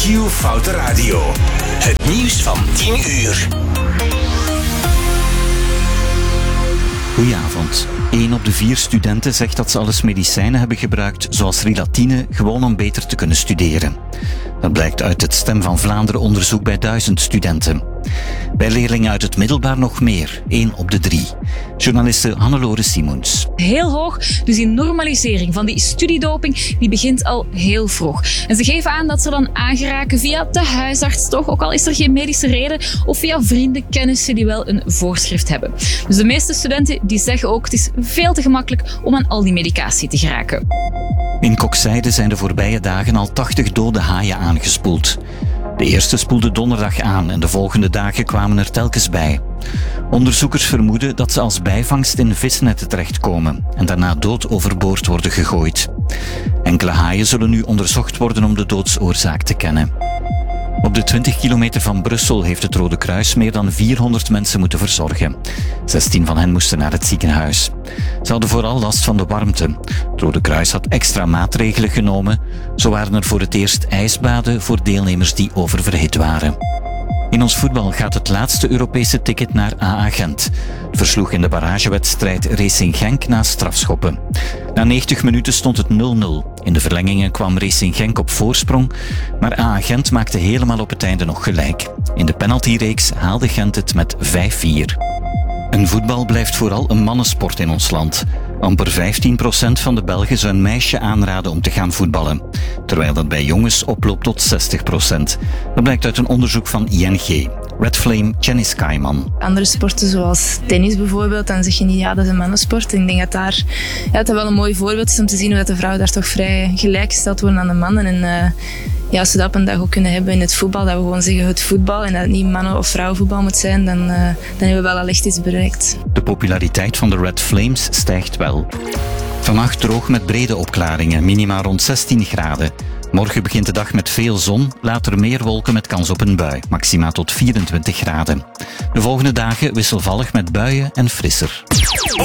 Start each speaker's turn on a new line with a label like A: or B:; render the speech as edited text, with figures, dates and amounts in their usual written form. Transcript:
A: Q-Foute Radio. Het nieuws van 10 uur.
B: Goedenavond. 1 op de 4 studenten zegt dat ze alles medicijnen hebben gebruikt, zoals Rilatine, gewoon om beter te kunnen studeren. Dat blijkt uit het Stem van Vlaanderen onderzoek bij 1000 studenten. Bij leerlingen uit het middelbaar nog meer, 1 op de 3. Journaliste Hannelore Simons.
C: Heel hoog, dus die normalisering van die studiedoping die begint al heel vroeg. En ze geven aan dat ze dan aangeraken via de huisarts, toch, ook al is er geen medische reden, of via vrienden, kennissen die wel een voorschrift hebben. Dus de meeste studenten die zeggen ook, het is veel te gemakkelijk om aan al die medicatie te geraken.
B: In Kokzijde zijn de voorbije dagen al 80 dode haaien aangespoeld. De eerste spoelde donderdag aan en de volgende dagen kwamen er telkens bij. Onderzoekers vermoeden dat ze als bijvangst in visnetten terechtkomen en daarna dood overboord worden gegooid. Enkele haaien zullen nu onderzocht worden om de doodsoorzaak te kennen. Op de 20 kilometer van Brussel heeft het Rode Kruis meer dan 400 mensen moeten verzorgen. 16 van hen moesten naar het ziekenhuis. Ze hadden vooral last van de warmte. Het Rode Kruis had extra maatregelen genomen. Zo waren er voor het eerst ijsbaden voor deelnemers die oververhit waren. In ons voetbal gaat het laatste Europese ticket naar AA Gent. Het versloeg in de barragewedstrijd Racing Genk na strafschoppen. Na 90 minuten stond het 0-0. In de verlengingen kwam Racing Genk op voorsprong, maar AA Gent maakte helemaal op het einde nog gelijk. In de penaltyreeks haalde Gent het met 5-4. En voetbal blijft vooral een mannensport in ons land. Amper 15% van de Belgen zou een meisje aanraden om te gaan voetballen, terwijl dat bij jongens oploopt tot 60%. Dat blijkt uit een onderzoek van ING. Red Flame, Jenny Skyman.
D: Andere sporten zoals tennis bijvoorbeeld, dan zeg je niet ja, dat is een mannensport. Ik denk dat dat wel een mooi voorbeeld is om te zien hoe dat de vrouwen daar toch vrij gelijkgesteld worden aan de mannen. En als we dat op een dag ook kunnen hebben in het voetbal, dat we gewoon zeggen het voetbal en dat het niet mannen- of vrouwenvoetbal moet zijn, dan hebben we wel al echt iets bereikt.
B: De populariteit van de Red Flames stijgt wel. Vannacht droog met brede opklaringen, minima rond 16 graden. Morgen begint de dag met veel zon, later meer wolken met kans op een bui, maxima tot 24 graden. De volgende dagen wisselvallig met buien en frisser.